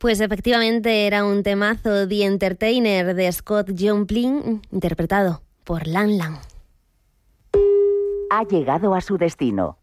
Pues efectivamente era un temazo, The Entertainer, de Scott Joplin, interpretado por Lan Lan. Ha llegado a su destino.